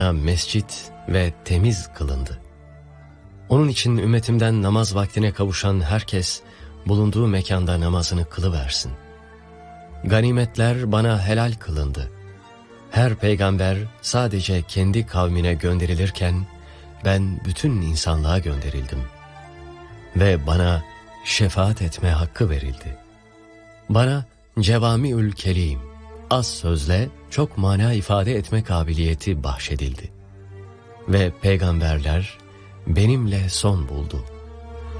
mescit ve temiz kılındı. Onun için ümmetimden namaz vaktine kavuşan herkes bulunduğu mekanda namazını kılıversin. Ganimetler bana helal kılındı. Her peygamber sadece kendi kavmine gönderilirken ben bütün insanlığa gönderildim. Ve bana şefaat etme hakkı verildi. Bana cevamiül kelim, az sözle çok mana ifade etme kabiliyeti bahşedildi. Ve peygamberler benimle son buldu.